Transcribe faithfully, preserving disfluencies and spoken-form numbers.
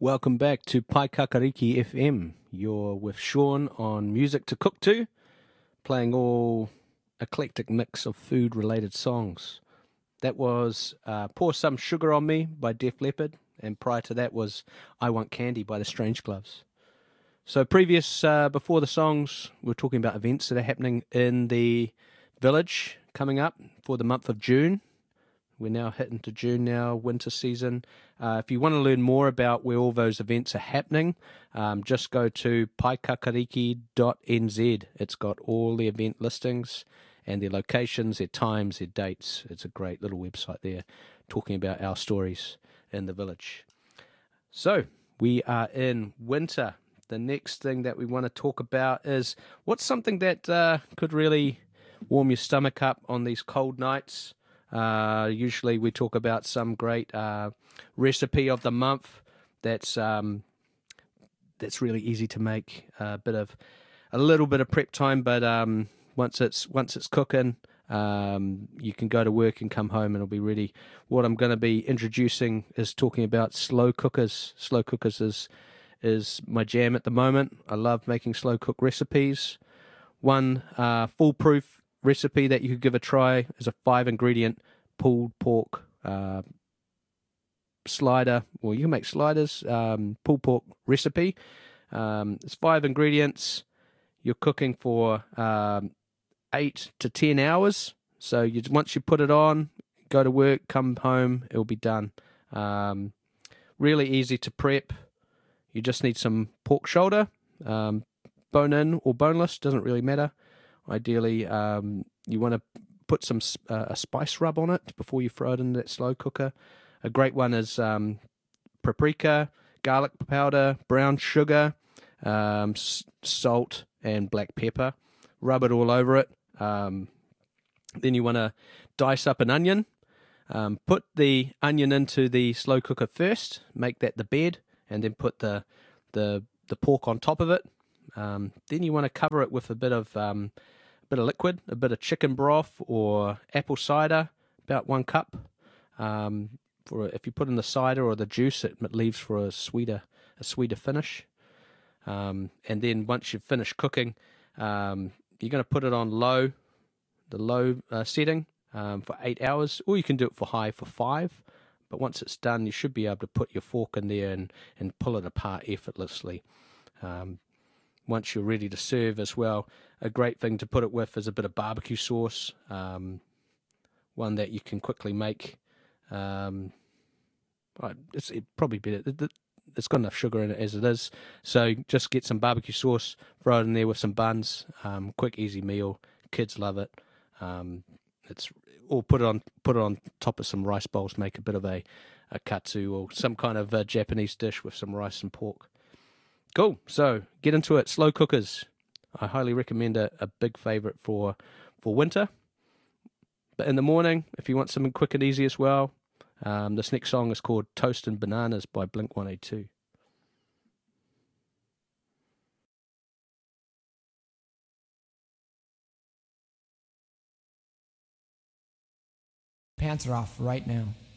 Welcome back to Paikakariki F M. You're with Sean on Music to Cook To, playing all eclectic mix of food-related songs. That was uh, Pour Some Sugar on Me by Def Leppard, and prior to that was I Want Candy by the Strange Gloves. So previous, uh, before the songs, we we're talking about events that are happening in the village coming up for the month of June. We're now hitting to June now, winter season. Uh, if you want to learn more about where all those events are happening, um, just go to paikakariki dot n z. It's got all the event listings and their locations, their times, their dates. It's a great little website there talking about our stories in the village. So we are in winter. The next thing that we want to talk about is what's something that uh, could really warm your stomach up on these cold nights. Uh, usually we talk about some great uh, recipe of the month that's um, that's really easy to make. A bit of a little bit of prep time, but um, once it's once it's cooking, um, you can go to work and come home and it'll be ready. What I'm going to be introducing is talking about slow cookers. Slow cookers is is my jam at the moment. I love making slow cook recipes. One uh, foolproof recipe that you could give a try is a five ingredient pulled pork uh, slider. Well, you can make sliders, um, pulled pork recipe. Um, it's five ingredients. You're cooking for um, eight to ten hours. So you once you put it on, go to work, come home, it'll be done. Um, really easy to prep. You just need some pork shoulder, um, bone in or boneless, doesn't really matter. Ideally, um, you want to put some uh, a spice rub on it before you throw it in that slow cooker. A great one is um, paprika, garlic powder, brown sugar, um, s- salt, and black pepper. Rub it all over it. Um, then you want to dice up an onion. Um, put the onion into the slow cooker first. Make that the bed, and then put the the the pork on top of it. Um, then you want to cover it with a bit of um, a bit of liquid, a bit of chicken broth or apple cider, about one cup. Um, for if you put in the cider or the juice, it leaves for a sweeter a sweeter finish. Um, and then once you've finished cooking, um, you're going to put it on low, the low uh, setting um, for eight hours, or you can do it for high for five. But once it's done, you should be able to put your fork in there and, and pull it apart effortlessly. Um, once you're ready to serve as well, a great thing to put it with is a bit of barbecue sauce, um, one that you can quickly make. Um, it's it probably better. It's got enough sugar in it as it is. So just get some barbecue sauce, throw it in there with some buns. Um, quick, easy meal. Kids love it. Um, it's or put it on put it on top of some rice bowls. Make a bit of a, a katsu or some kind of uh, Japanese dish with some rice and pork. Cool. So get into it. Slow cookers. I highly recommend a, a big favorite for for winter. But in the morning, if you want something quick and easy as well, um, this next song is called Toast and Bananas by Blink one eighty-two. Pants are off right now.